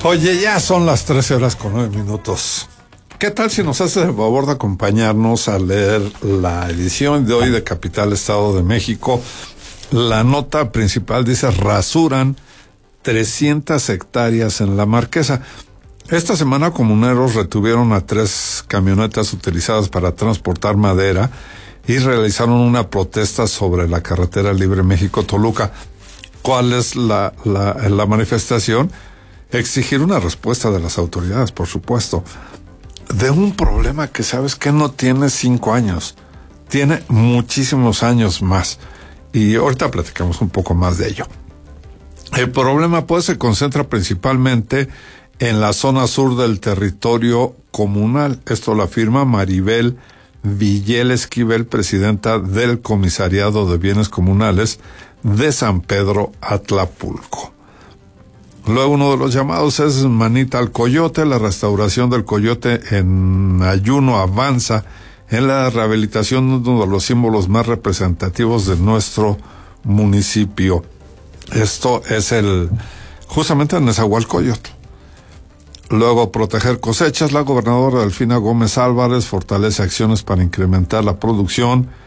Oye, ya son las 13:09. ¿Qué tal si nos hace el favor de acompañarnos a leer la edición de hoy de Capital Estado de México? La nota principal dice: rasuran 300 hectáreas en La Marquesa. Esta semana comuneros retuvieron a 3 camionetas utilizadas para transportar madera y realizaron una protesta sobre la carretera libre México-Toluca. ¿Cuál es la manifestación? Exigir una respuesta de las autoridades, por supuesto, de un problema que sabes que no tiene 5 años, tiene muchísimos años más. Y ahorita platicamos un poco más de ello. El problema pues se concentra principalmente en la zona sur del territorio comunal. Esto lo afirma Maribel Villel Esquivel, presidenta del Comisariado de Bienes Comunales de San Pedro Atlapulco. Luego uno de los llamados es Manita al Coyote. La restauración del coyote en ayuno avanza en la rehabilitación de uno de los símbolos más representativos de nuestro municipio. Esto es justamente en Nezahualcóyotl. Luego, proteger cosechas. La gobernadora Delfina Gómez Álvarez fortalece acciones para incrementar la producción